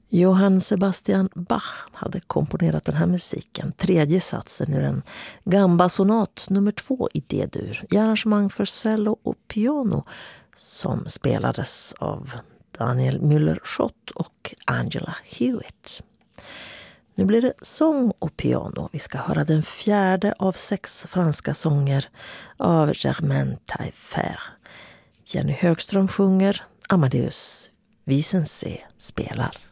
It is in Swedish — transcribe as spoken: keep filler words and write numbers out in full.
Johann Sebastian Bach hade komponerat den här musiken, tredje satsen ur en gamba-sonat nummer två i D-dur, i arrangemang för cello och piano som spelades av Daniel Müller-Schott och Angela Hewitt. Nu blir det sång och piano. Vi ska höra den fjärde av sex franska sånger av Germaine Taillefer. Jenny Högström sjunger, Amadeus Wiesense spelar.